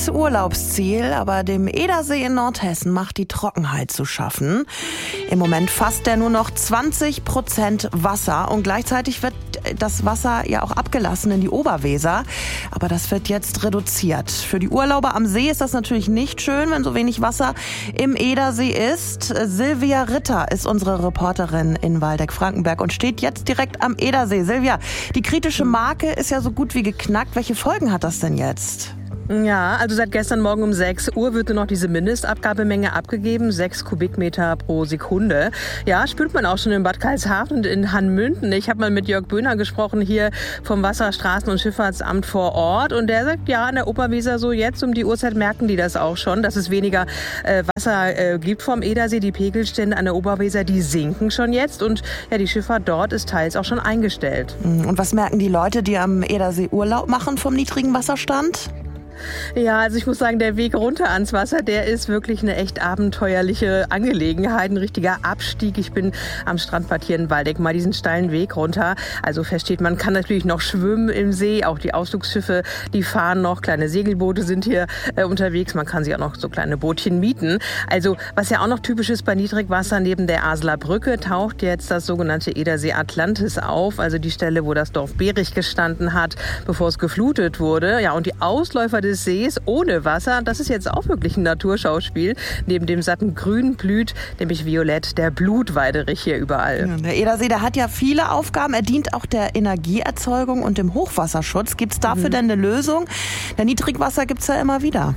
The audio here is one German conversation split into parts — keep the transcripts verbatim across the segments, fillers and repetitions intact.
beliebtes Urlaubsziel, aber dem Edersee in Nordhessen macht die Trockenheit zu schaffen. Im Moment fasst er nur noch zwanzig Prozent Wasser und gleichzeitig wird das Wasser ja auch abgelassen in die Oberweser. Aber das wird jetzt reduziert. Für die Urlauber am See ist das natürlich nicht schön, wenn so wenig Wasser im Edersee ist. Silvia Ritter ist unsere Reporterin in Waldeck-Frankenberg und steht jetzt direkt am Edersee. Silvia, die kritische Marke ist ja so gut wie geknackt. Welche Folgen hat das denn jetzt? Ja, also seit gestern Morgen um sechs Uhr wird nur noch diese Mindestabgabemenge abgegeben, sechs Kubikmeter pro Sekunde. Ja, spürt man auch schon in Bad Karlshafen und in Hanmünden. Ich habe mal mit Jörg Böhner gesprochen hier vom Wasser-, Straßen- und Schifffahrtsamt vor Ort und der sagt, ja, an der Oberweser so jetzt um die Uhrzeit merken die das auch schon, dass es weniger äh, Wasser äh, gibt vom Edersee. Die Pegelstände an der Oberweser, die sinken schon jetzt und ja, die Schifffahrt dort ist teils auch schon eingestellt. Und was merken die Leute, die am Edersee Urlaub machen vom niedrigen Wasserstand? Ja, also ich muss sagen, der Weg runter ans Wasser, der ist wirklich eine echt abenteuerliche Angelegenheit, ein richtiger Abstieg. Ich bin am Strandbad hier in Waldeck mal diesen steilen Weg runter. Also versteht, man kann natürlich noch schwimmen im See, auch die Ausflugsschiffe, die fahren noch, kleine Segelboote sind hier äh, unterwegs, man kann sich auch noch so kleine Bootchen mieten. Also was ja auch noch typisch ist bei Niedrigwasser, neben der Aseler Brücke taucht jetzt das sogenannte Edersee Atlantis auf, also die Stelle, wo das Dorf Berich gestanden hat, bevor es geflutet wurde. Ja, und die Ausläufer des Sees ohne Wasser, das ist jetzt auch wirklich ein Naturschauspiel. Neben dem satten Grün blüht nämlich violett der Blutweiderich hier überall. Ja, der Edersee, der hat ja viele Aufgaben. Er dient auch der Energieerzeugung und dem Hochwasserschutz. Gibt es dafür mhm. denn eine Lösung? Der Niedrigwasser gibt es ja immer wieder.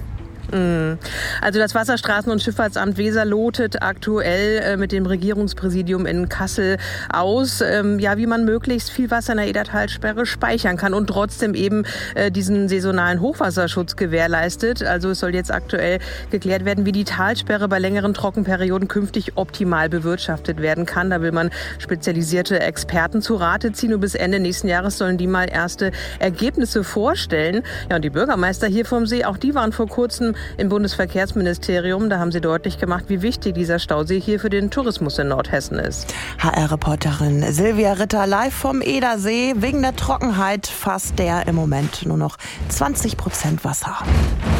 Also das Wasser-, Straßen- und Schifffahrtsamt Weser lotet aktuell äh, mit dem Regierungspräsidium in Kassel aus, ähm, ja, wie man möglichst viel Wasser in der Edertalsperre speichern kann und trotzdem eben äh, diesen saisonalen Hochwasserschutz gewährleistet. Also es soll jetzt aktuell geklärt werden, wie die Talsperre bei längeren Trockenperioden künftig optimal bewirtschaftet werden kann. Da will man spezialisierte Experten zu Rate ziehen und bis Ende nächsten Jahres sollen die mal erste Ergebnisse vorstellen. Ja, und die Bürgermeister hier vom See, auch die waren vor kurzem im Bundesverkehrsministerium. Da haben sie deutlich gemacht, wie wichtig dieser Stausee hier für den Tourismus in Nordhessen ist. H R-Reporterin Silvia Ritter live vom Edersee. Wegen der Trockenheit fasst der im Moment nur noch zwanzig Prozent Wasser.